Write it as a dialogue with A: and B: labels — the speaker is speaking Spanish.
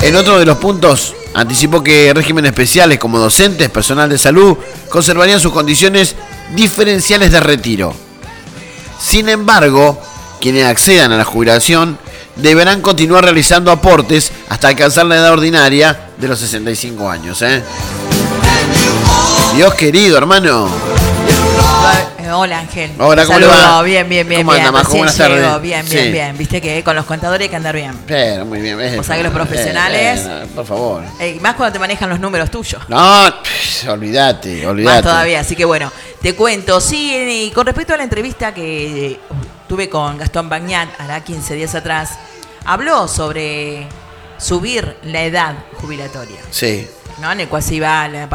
A: En otro de los puntos, anticipó que regímenes especiales como docentes, personal de salud, conservarían sus condiciones diferenciales de retiro. Sin embargo, quienes accedan a la jubilación deberán continuar realizando aportes hasta alcanzar la edad ordinaria de los 65 años. Dios querido, hermano.
B: Hola, Ángel.
A: Hola, ¿cómo le va?
B: Bien.
A: ¿Cómo anda, Majo? Buenas tardes.
B: Bien. Viste que con los contadores hay que andar bien.
A: Pero, muy bien.
B: O sea que los profesionales...
A: por favor.
B: Más cuando te manejan los números tuyos.
A: No, olvídate.
B: Más todavía, así que bueno, te cuento. Sí, y con respecto a la entrevista que tuve con Gastón Bagnat, hará 15 días atrás, habló sobre subir la edad jubilatoria.
A: Sí.
B: ¿No? En el cual se iba